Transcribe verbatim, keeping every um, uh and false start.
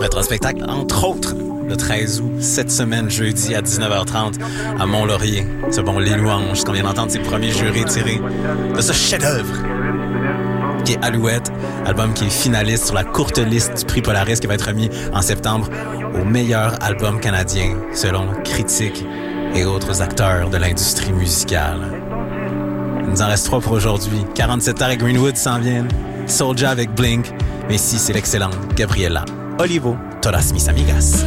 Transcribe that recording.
Notre spectacle, entre autres, le treize août, cette semaine, jeudi à dix-neuf heures trente, à Mont-Laurier. Ce bon Les Louanges, qu'on vient d'entendre ses premiers jurés tirés de ce chef-d'œuvre qui est Alouette, album qui est finaliste sur la courte liste du prix Polaris qui va être remis en septembre au meilleur album canadien, selon critiques et autres acteurs de l'industrie musicale. Il nous en reste trois pour aujourd'hui. quarante-sept heures et Greenwood s'en viennent. Soulja avec Blink. Mais ici, c'est l'excellente Gabriela Olivo, Todas mis amigas.